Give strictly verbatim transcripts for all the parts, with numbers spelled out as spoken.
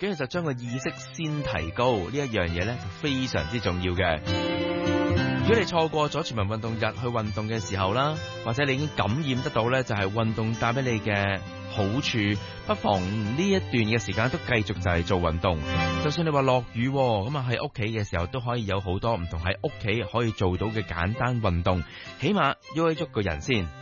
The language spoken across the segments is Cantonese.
跟住就將個意識先提高，呢一樣嘢呢就非常之重要嘅。如果你錯過咗全民運動日去運動嘅時候啦，或者你已經感染得到呢，就係運動帶俾你嘅好處，不妨呢一段嘅時間都繼續就係做運動。就算你話落雨咁啊，喺屋企嘅時候都可以有好多唔同喺屋企可以做到嘅簡單運動，起碼喐一喐個人先。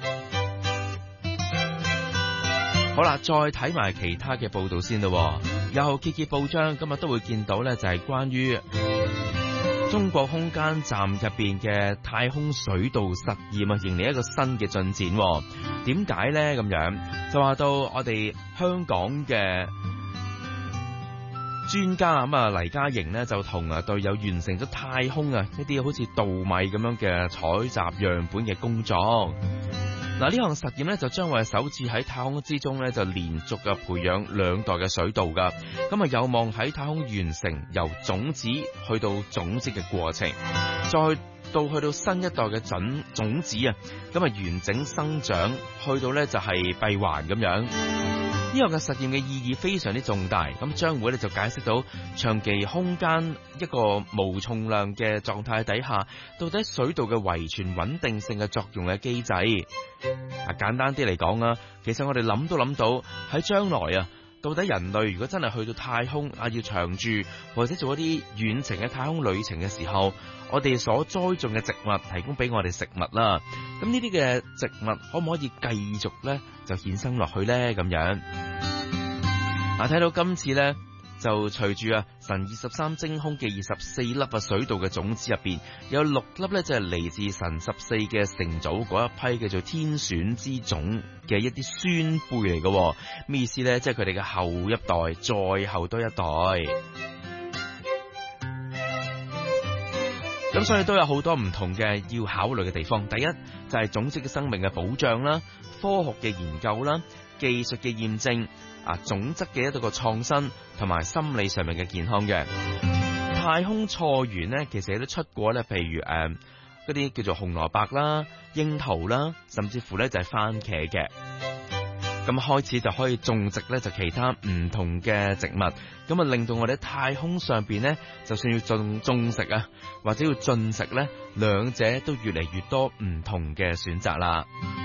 好啦，再睇埋其他嘅報道先咯。又揭揭報章，今日都會見到呢，就係關於中國空間站入邊嘅太空水道實驗啊，迎嚟一個新嘅進展。點解呢？咁樣就話到我哋香港嘅專家咁啊，黎嘉瑩呢就同啊隊友完成咗太空啊一啲好似稻米咁樣嘅採集樣本嘅工作。嗱，呢項實驗咧就將會首次喺太空之中咧就連續嘅培養兩代嘅水稻噶，咁啊有望喺太空完成由種子去到種子嘅過程，再到去到新一代嘅種種子啊，咁啊完整生長，去到咧就係閉環咁樣。呢個嘅實驗嘅意義非常之重大，咁將會咧就解釋到長期空間一個無重量嘅狀態底下，到底水稻嘅遺傳穩定性嘅作用嘅機制。啊，簡單啲嚟講啊，其實我哋諗都諗到喺將來啊，到底人類如果真係去到太空啊，要長住或者做一啲遠程嘅太空旅程嘅時候，我哋所栽種嘅植物提供俾我哋食物啦。咁呢啲嘅植物可唔可以繼續咧就衍生落去咧？咁樣啊，睇到今次咧就隨住啊神二十三精空嘅二十四粒啊水稻嘅種子入邊，有六粒咧就係嚟自神十四嘅成組嗰一批叫做天選之種嘅一啲孫輩嚟嘅。咩意思咧？即係佢哋嘅後一代，再後多一代。咁所以都有好多唔同嘅要考慮嘅地方。第一就係種子嘅生命嘅保障啦，科學嘅研究啦，技術嘅驗證啊，種質嘅一個創新，同埋心理上面嘅健康嘅。太空菜園呢，其實都出過咧，譬如誒嗰啲叫做紅蘿蔔啦、櫻桃啦，甚至乎咧就係番茄嘅。咁開始就可以種植咧就其他唔同嘅植物，咁啊令到我哋喺太空上邊咧，就算要種種食啊，或者要進食咧，兩者都越嚟越多唔同嘅選擇啦。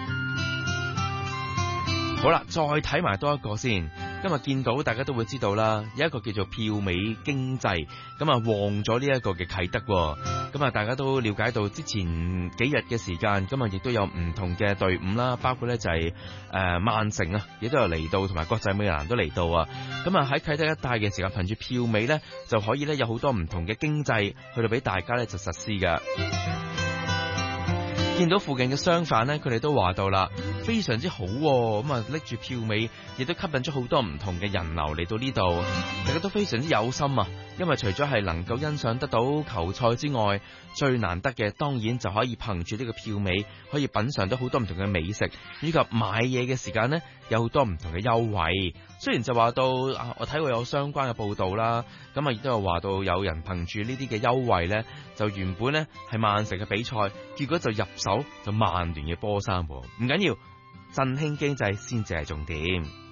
好啦，再睇埋多一個先。今日見到大家都會知道啦，有一個叫做票美經濟，咁啊旺咗呢一個嘅啟德。咁啊大家都了解到之前幾日嘅時間，咁啊亦都有唔同嘅隊伍啦，包括咧就係誒曼城啊，亦都有嚟到，同埋國際米蘭都嚟到啊。咁啊喺啟德一帶嘅時間，憑住票美咧就可以咧有好多唔同嘅經濟去到俾大家咧就實施㗎。見到附近嘅商販咧，佢哋都話到啦，非常之好，咁啊拎住票尾，亦都吸引咗好多唔同嘅人流嚟到呢度，大家都非常之有心啊！因為除咗係能夠欣賞得到球賽之外，最難得嘅當然就可以憑住呢個票尾，可以品嘗到好多唔同嘅美食，以及買嘢嘅時間呢，有好多唔同嘅優惠。雖然就話到啊，我睇過有相關嘅報道啦，咁啊亦都有話到有人憑住呢啲嘅優惠呢，就原本呢係曼城嘅比賽，結果就入手就曼聯嘅波衫，唔緊要，振興經濟先至係重點。